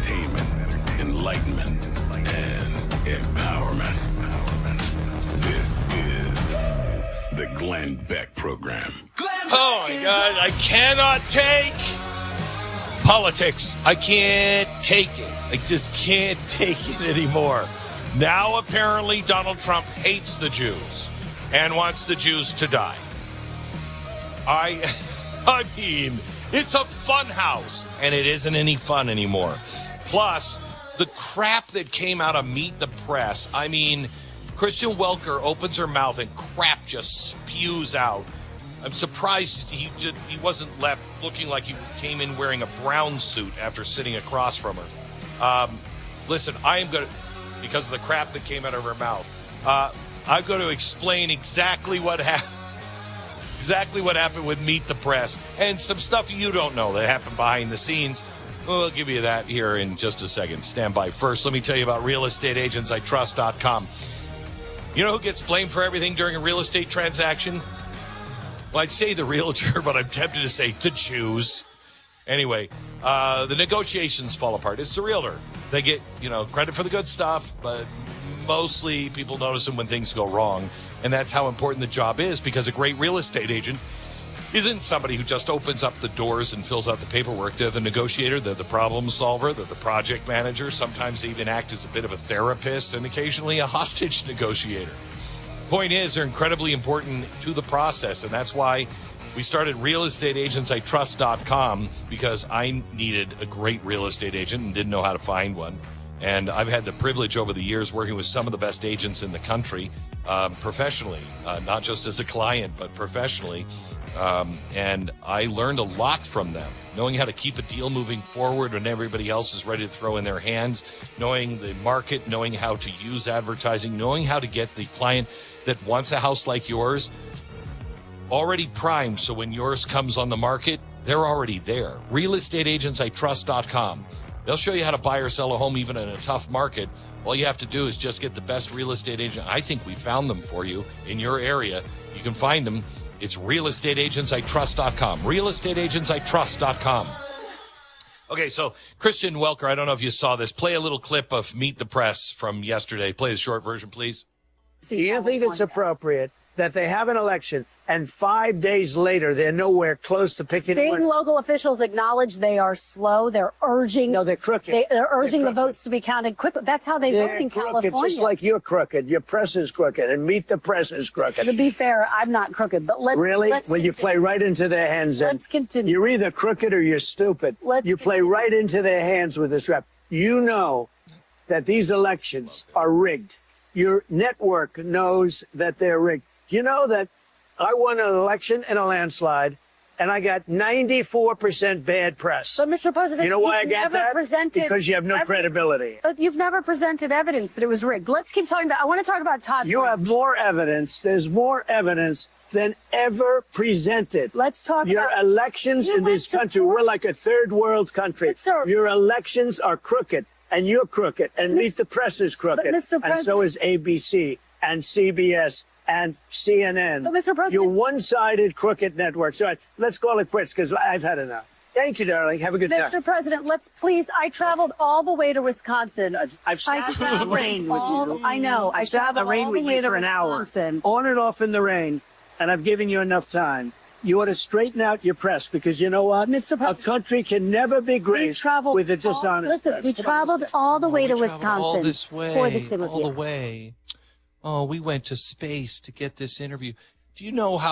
entertainment, enlightenment, and empowerment. This is the Glenn Beck Program. Oh my God, I cannot take politics. I can't take it. I just can't take it anymore. Now apparently Donald Trump hates the Jews and wants the Jews to die. I mean, it's a fun house, and it isn't any fun anymore. Plus, the crap that came out of Meet the Press. I mean, Christian Welker opens her mouth and crap just spews out. I'm surprised he wasn't left looking like he came in wearing a brown suit after sitting across from her. Listen, I am going to, because of the crap that came out of her mouth, I'm going to explain exactly what happened. Exactly what happened with Meet the Press and some stuff you don't know that happened behind the scenes. We'll give you that here in just a second. Stand by. First, let me tell you about realestateagentsitrust.com. You know who gets blamed for everything during a real estate transaction? Well, I'd say the realtor, but I'm tempted to say the Jews. Anyway, the negotiations fall apart. It's the realtor. They get, credit for the good stuff, but mostly people notice them when things go wrong. And that's how important the job is, because a great real estate agent isn't somebody who just opens up the doors and fills out the paperwork. They're the negotiator, they're the problem solver, they're the project manager. Sometimes they even act as a bit of a therapist and occasionally a hostage negotiator. Point is, they're incredibly important to the process, and that's why we started realestateagentsitrust.com, because I needed a great real estate agent and didn't know how to find one. And I've had the privilege over the years working with some of the best agents in the country, professionally, not just as a client, but professionally. And I learned a lot from them, knowing how to keep a deal moving forward when everybody else is ready to throw in their hands, knowing the market, knowing how to use advertising, knowing how to get the client that wants a house like yours already primed. So when yours comes on the market, they're already there. realestateagentsitrust.com. They'll show you how to buy or sell a home even in a tough market. All you have to do is just get the best real estate agent. I think we found them for you in your area. You can find them. It's realestateagentsitrust.com. realestateagentsitrust.com. Okay, so Christian Welker, I don't know if you saw this. Play a little clip of Meet the Press from yesterday. Play the short version, please. Do you think it's appropriate that they have an election and 5 days later they're nowhere close to picking? State and local officials acknowledge they are slow. They're urging. No, they're crooked. They're urging the votes to be counted quickly. That's how they vote in crooked, California. just like you're crooked. Your press is crooked, and Meet the Press is crooked. To be fair, I'm not crooked, but let's really. Let's well, you play right into their hands. Let's continue. You're either crooked or you're stupid. You play right into their hands with this rap. You know that these elections are rigged. Your network knows that they're rigged. You know that I won an election in a landslide, and I got 94% bad press. But, Mr. President, you know why I got that? Because you have no credibility. But you've never presented evidence that it was rigged. Let's keep talking about. I want to talk about Todd. You have more evidence. There's more evidence than ever presented. Let's talk your about elections in this country. We're like a third world country. Your elections are crooked, and you're crooked, and Meet the Press is crooked, and so is ABC and CBS. And CNN. But Mr. President, you're one-sided crooked network. So let's call it quits, because I've had enough. Thank you, darling. Have a good time. Mr. President, let's please. I traveled all the way to Wisconsin. I've sat in the rain with you. I know. I sat in the rain with you for an hour, on and off in the rain, and I've given you enough time. You ought to straighten out your press, because you know what? Mr. President, a country can never be great with a dishonest press. We traveled all the way to Wisconsin all this way, for this interview. All the way. Oh, we went to space to get this interview. Do you know how